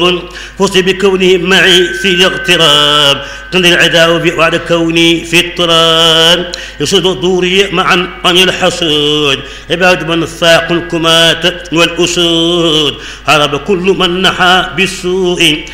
فزت بكونه معي في الاغتراب، قل العداء بعد كوني في اضطراب، يصد دوري معا عن الحسود، عباد من فاق الكمات والأسود، هرب كل من نحى بالسوء